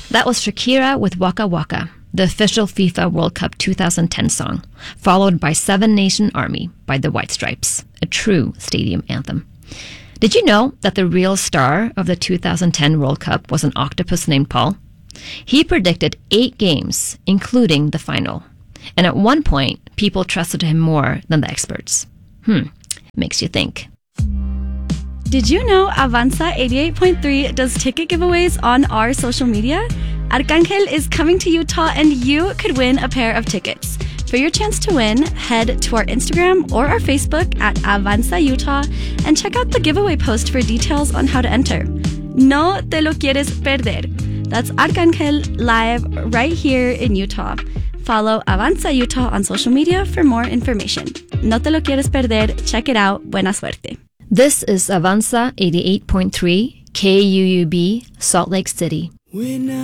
That was Shakira with Waka Waka, the official FIFA World Cup 2010 song, followed by Seven Nation Army by the White Stripes, a true stadium anthem. Did you know that the real star of the 2010 World Cup was an octopus named Paul? He predicted 8 games, including the final. And at one point, people trusted him more than the experts. Makes you think. Did you know Avanza 88.3 does ticket giveaways on our social media? Arcangel is coming to Utah and you could win a pair of tickets. For your chance to win, head to our Instagram or our Facebook at Avanza Utah and check out the giveaway post for details on how to enter. No te lo quieres perder. That's Arcangel live right here in Utah. Follow Avanza Utah on social media for more information. No te lo quieres perder. Check it out. Buena suerte. This is Avanza 88.3 KUUB, Salt Lake City.